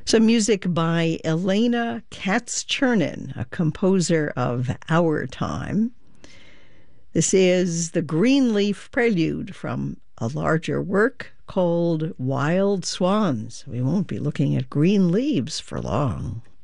Some music by Elena Katz-Chernin, a composer of our time. This is the Greenleaf Prelude from a larger work called Wild Swans. We won't be looking at green leaves for long.